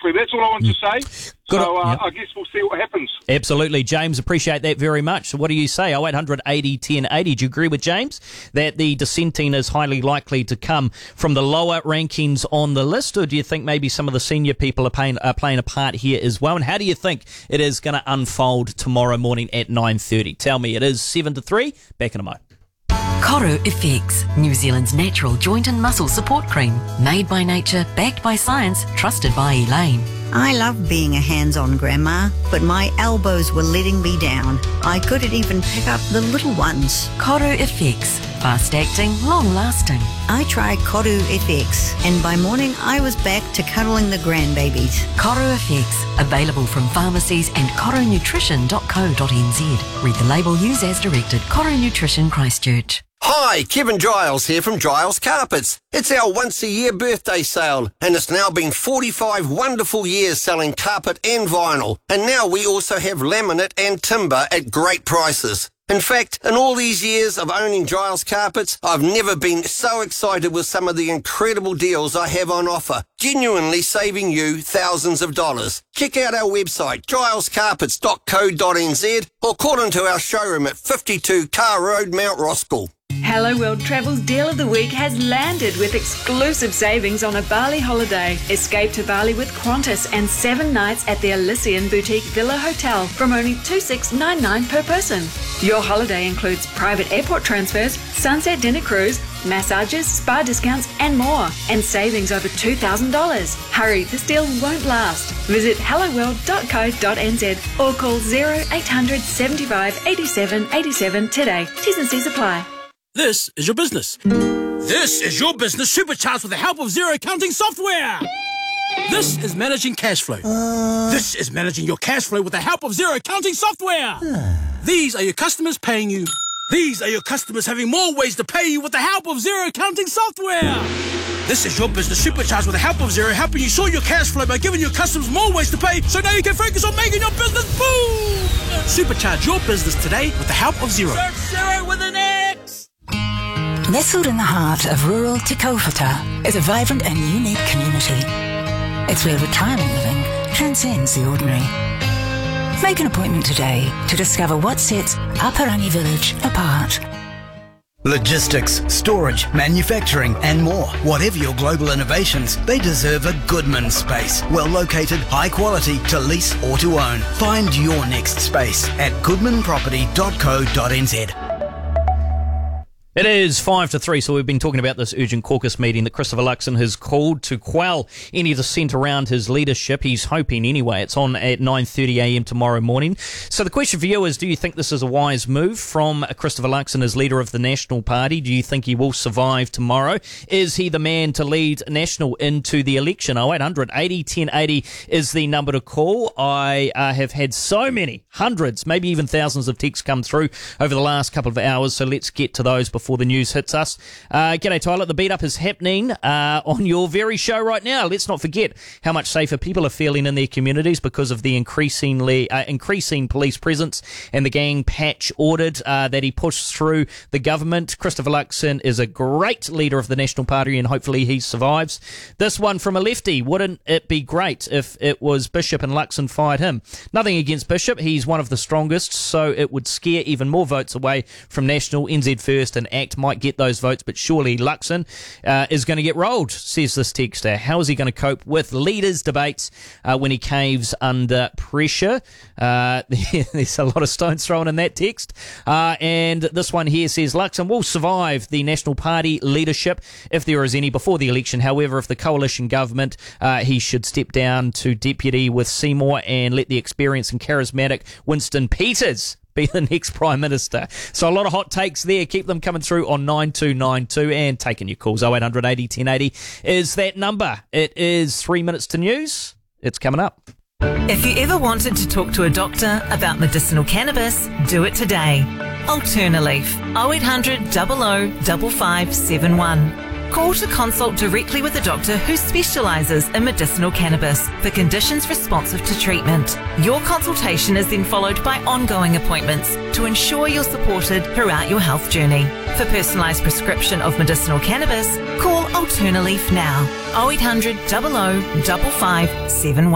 Exactly. That's all I want to say. Good. So Yep. I guess we'll see what happens. Absolutely, James. Appreciate that very much. So what do you say? 0800 80 1080. Do you agree with James that the dissenting is highly likely to come from the lower rankings on the list, or do you think maybe some of the senior people are playing a part here as well? And how do you think it is going to unfold tomorrow morning at 9:30? Tell me. It is 7-3. Back in a mo. Koru FX, New Zealand's natural joint and muscle support cream. Made by nature, backed by science, trusted by Elaine. I love being a hands-on grandma, but my elbows were letting me down. I couldn't even pick up the little ones. Koru FX, fast-acting, long-lasting. I tried Koru FX, and by morning I was back to cuddling the grandbabies. Koru FX, available from pharmacies and korunutrition.co.nz. Read the label, use as directed. Koru Nutrition, Christchurch. Hi, Kevin Giles here from Giles Carpets. It's our once-a-year birthday sale, and it's now been 45 wonderful years selling carpet and vinyl. And now we also have laminate and timber at great prices. In fact, in all these years of owning Giles Carpets, I've never been so excited with some of the incredible deals I have on offer, genuinely saving you thousands of dollars. Check out our website, gilescarpets.co.nz, or call into our showroom at 52 Car Road, Mount Roskill. Hello World Travel's Deal of the Week has landed with exclusive savings on a Bali holiday. Escape to Bali with Qantas and 7 nights at the Elysian Boutique Villa Hotel from only $2,699 per person. Your holiday includes private airport transfers, sunset dinner cruise, massages, spa discounts and more, and savings over $2,000. Hurry, this deal won't last. Visit helloworld.co.nz or call 0800 75 87 87 today. T's and C's apply. This is your business. This is your business supercharged with the help of Xero accounting software. This is managing cash flow. This is managing your cash flow with the help of Xero accounting software. These are your customers paying you. These are your customers having more ways to pay you with the help of Xero accounting software. This is your business supercharged with the help of Xero, helping you sort your cash flow by giving your customers more ways to pay, so now you can focus on making your business boom. Supercharge your business today with the help of Xero. Search Xero with an X. Nestled in the heart of rural Te Kaupata is a vibrant and unique community. It's where retirement living transcends the ordinary. Make an appointment today to discover what sets Aparangi Village apart. Logistics, storage, manufacturing and more. Whatever your global innovations, they deserve a Goodman space. Well located, high quality, to lease or to own. Find your next space at goodmanproperty.co.nz. It is 5-3, so we've been talking about this urgent caucus meeting that Christopher Luxon has called to quell any dissent around his leadership. He's hoping anyway. It's on at 9:30am tomorrow morning. So the question for you is, do you think this is a wise move from Christopher Luxon as leader of the National Party? Do you think he will survive tomorrow? Is he the man to lead National into the election? 0800 80 1080 is the number to call. I have had so many, hundreds, maybe even thousands of texts come through over the last couple of hours, so let's get to those before the news hits us. G'day Tyler, the beat up is happening on your very show right now. Let's not forget how much safer people are feeling in their communities because of the increasing police presence and the gang patch ordered that he pushed through the government. Christopher Luxon is a great leader of the National Party and hopefully he survives. This one from a lefty: wouldn't it be great if it was Bishop and Luxon fired him? Nothing against Bishop, he's one of the strongest, so it would scare even more votes away from National. NZ First and ACT might get those votes, but surely Luxon is going to get rolled, says this texter. How is he going to cope with leaders' debates when he caves under pressure? There's a lot of stones thrown in that text. And this one here says, Luxon will survive the National Party leadership if there is any before the election. However, if the coalition government, he should step down to deputy with Seymour and let the experienced and charismatic Winston Peters be the next Prime Minister. So a lot of hot takes there. Keep them coming through on 9292 and taking your calls. 0800 80 1080 is that number. It is 3 minutes to news. It's coming up. If you ever wanted to talk to a doctor about medicinal cannabis, do it today. Alternaleaf, 0800 00 5571. Call to consult directly with a doctor who specialises in medicinal cannabis for conditions responsive to treatment. Your consultation is then followed by ongoing appointments to ensure you're supported throughout your health journey. For personalised prescription of medicinal cannabis, call Alternaleaf now. 0800 00 5571.